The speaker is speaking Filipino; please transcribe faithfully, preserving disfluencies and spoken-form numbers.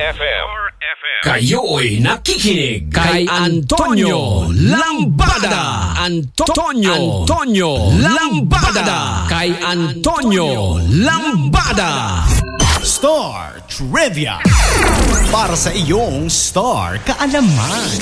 F M. Kayo'y nakikinig kay Antonio Lambada. Antonio, Antonio Lambada. Kay Antonio Lambada. Star Trivia. Para sa iyong Star Kaalaman.